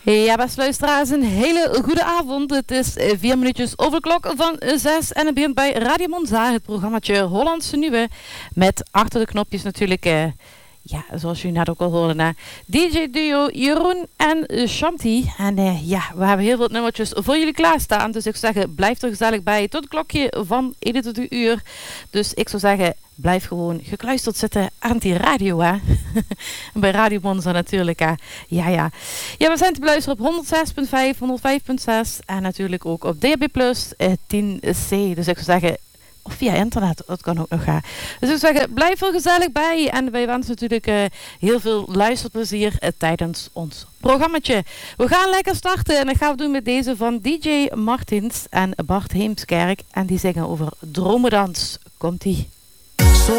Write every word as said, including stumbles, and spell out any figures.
Ja, beste luisteraars, een hele goede avond. Het is vier minuutjes over de klok van zes en het begint bij Radio Monza, het programmaatje Hollandse Nieuwe. Met achter de knopjes natuurlijk, eh, ja, zoals jullie net ook al hoorden, eh, D J Duo Jeroen en uh, Shanti. En eh, ja, we hebben heel veel nummertjes voor jullie klaarstaan. Dus ik zou zeggen, blijf er gezellig bij tot het klokje van eenentwintig uur. Dus ik zou zeggen, blijf gewoon gekluisterd zitten aan die radio, hè. Bij Radio Monza natuurlijk, hè. Ja, ja. Ja, we zijn te beluisteren op honderdzes komma vijf, honderdvijf komma zes en natuurlijk ook op D H B plus, eh, tien C. Dus ik zou zeggen, of via internet, dat kan ook nog gaan. Dus ik zou zeggen, blijf er gezellig bij. En wij wensen natuurlijk uh, heel veel luisterplezier uh, tijdens ons programmaatje. We gaan lekker starten en dat gaan we doen met deze van D J Martins en Bart Heemskerk. En die zingen over Dromedans. Komt-ie.